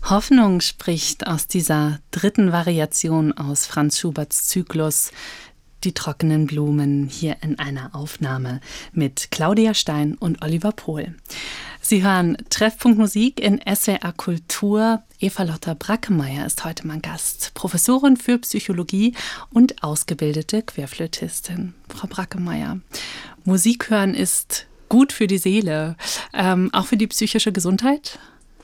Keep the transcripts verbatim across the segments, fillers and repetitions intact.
Hoffnung spricht aus dieser dritten Variation aus Franz Schuberts Zyklus Die trockenen Blumen hier in einer Aufnahme mit Claudia Stein und Oliver Pohl. Sie hören Treffpunkt Musik in S W R Kultur. Eva-Lotta Brackemeyer ist heute mein Gast, Professorin für Psychologie und ausgebildete Querflötistin. Frau Brackemeyer, Musik hören ist gut für die Seele, ähm, auch für die psychische Gesundheit?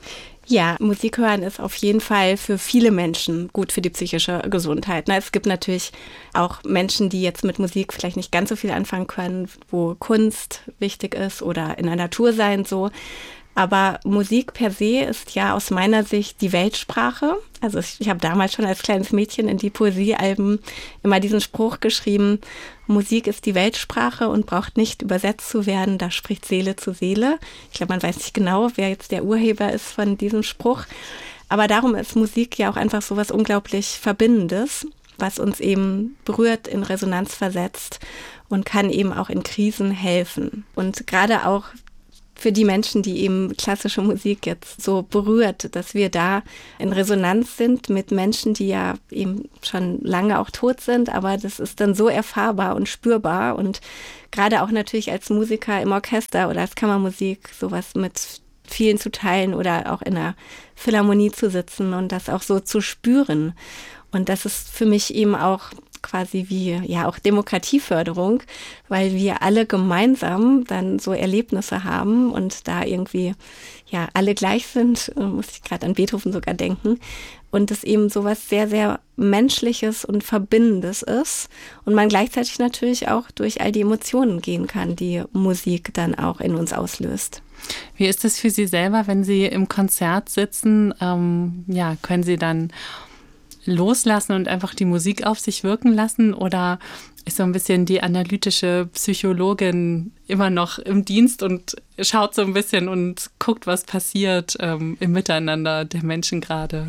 Ja, Musik hören ist auf jeden Fall für viele Menschen gut für die psychische Gesundheit. Es gibt natürlich auch Menschen, die jetzt mit Musik vielleicht nicht ganz so viel anfangen können, wo Kunst wichtig ist oder in der Natur sein so. Aber Musik per se ist ja aus meiner Sicht die Weltsprache. Also ich, ich habe damals schon als kleines Mädchen in die Poesiealben immer diesen Spruch geschrieben, Musik ist die Weltsprache und braucht nicht übersetzt zu werden, da spricht Seele zu Seele. Ich glaube, man weiß nicht genau, wer jetzt der Urheber ist von diesem Spruch. Aber darum ist Musik ja auch einfach so was unglaublich Verbindendes, was uns eben berührt, in Resonanz versetzt und kann eben auch in Krisen helfen. Und gerade auch für die Menschen, die eben klassische Musik jetzt so berührt, dass wir da in Resonanz sind mit Menschen, die ja eben schon lange auch tot sind, aber das ist dann so erfahrbar und spürbar und gerade auch natürlich als Musiker im Orchester oder als Kammermusik sowas mit vielen zu teilen oder auch in einer Philharmonie zu sitzen und das auch so zu spüren. Und das ist für mich eben auch quasi wie ja auch Demokratieförderung, weil wir alle gemeinsam dann so Erlebnisse haben und da irgendwie ja alle gleich sind, muss ich gerade an Beethoven sogar denken, und es eben sowas sehr, sehr Menschliches und Verbindendes ist und man gleichzeitig natürlich auch durch all die Emotionen gehen kann, die Musik dann auch in uns auslöst. Wie ist es für Sie selber, wenn Sie im Konzert sitzen? Ähm, ja, können Sie dann loslassen und einfach die Musik auf sich wirken lassen? Oder ist so ein bisschen die analytische Psychologin immer noch im Dienst und schaut so ein bisschen und guckt, was passiert ähm, im Miteinander der Menschen gerade?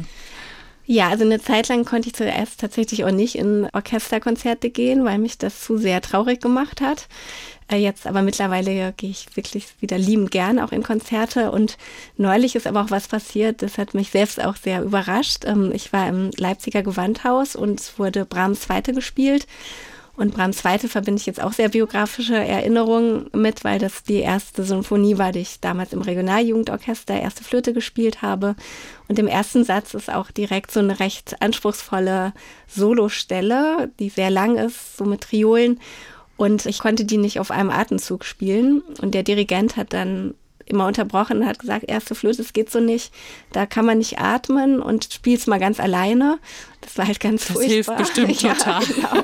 Ja, also eine Zeit lang konnte ich zuerst tatsächlich auch nicht in Orchesterkonzerte gehen, weil mich das zu sehr traurig gemacht hat. Jetzt aber mittlerweile gehe ich wirklich wieder liebend gern auch in Konzerte und neulich ist aber auch was passiert, das hat mich selbst auch sehr überrascht. Ich war im Leipziger Gewandhaus und es wurde Brahms Zweite gespielt und Brahms Zweite verbinde ich jetzt auch sehr biografische Erinnerungen mit, weil das die erste Sinfonie war, die ich damals im Regionaljugendorchester erste Flöte gespielt habe und im ersten Satz ist auch direkt so eine recht anspruchsvolle Solostelle, die sehr lang ist, so mit Triolen. Und ich konnte die nicht auf einem Atemzug spielen. Und der Dirigent hat dann immer unterbrochen und hat gesagt, erste Flöte, das geht so nicht. Da kann man nicht atmen und spiel's mal ganz alleine. Das war halt ganz das furchtbar. Das hilft bestimmt ja, total. Genau.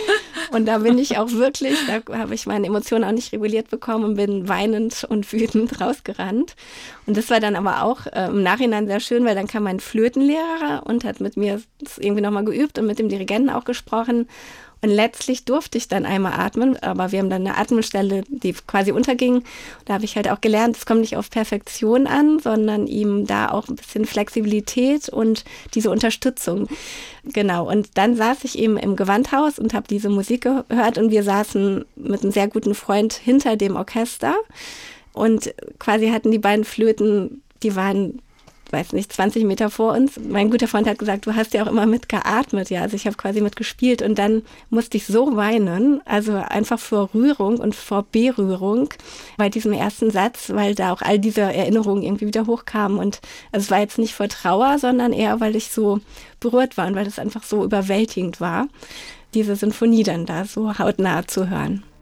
Und da bin ich auch wirklich, da habe ich meine Emotionen auch nicht reguliert bekommen und bin weinend und wütend rausgerannt. Und das war dann aber auch äh, im Nachhinein sehr schön, weil dann kam mein Flötenlehrer und hat mit mir das irgendwie nochmal geübt und mit dem Dirigenten auch gesprochen. Und letztlich durfte ich dann einmal atmen, aber wir haben dann eine Atemstelle, die quasi unterging. Da habe ich halt auch gelernt, es kommt nicht auf Perfektion an, sondern ihm da auch ein bisschen Flexibilität und diese Unterstützung. Genau, und dann saß ich eben im Gewandhaus und habe diese Musik gehört und wir saßen mit einem sehr guten Freund hinter dem Orchester und quasi hatten die beiden Flöten, die waren weiß nicht, zwanzig Meter vor uns. Mein guter Freund hat gesagt, du hast ja auch immer mitgeatmet. Ja, also ich habe quasi mitgespielt und dann musste ich so weinen, also einfach vor Rührung und vor Berührung bei diesem ersten Satz, weil da auch all diese Erinnerungen irgendwie wieder hochkamen und also es war jetzt nicht vor Trauer, sondern eher, weil ich so berührt war und weil es einfach so überwältigend war, diese Sinfonie dann da so hautnah zu hören.